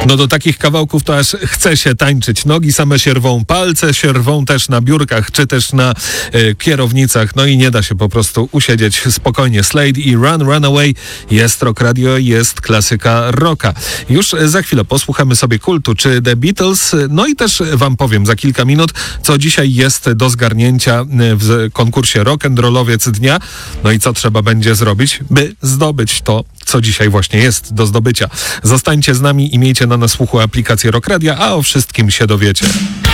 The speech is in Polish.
No do takich kawałków to aż chce się tańczyć. Nogi same się rwą, palce się rwą też na biurkach, czy też na kierownicach. No i nie da się po prostu usiedzieć spokojnie. Slade i Run Away. Jest Rock Radio, jest klasyka rocka. Już za chwilę posłuchamy sobie Kultu czy The Beatles. No i też wam powiem za kilka minut, co dzisiaj jest do zgarnięcia w konkursie Rock'n'Rollowiec Dnia. No i co trzeba będzie zrobić, by zdobyć to, co dzisiaj właśnie jest do zdobycia. Zostańcie z nami i miejcie na nas słuchu aplikację Rock Radia, a o wszystkim się dowiecie.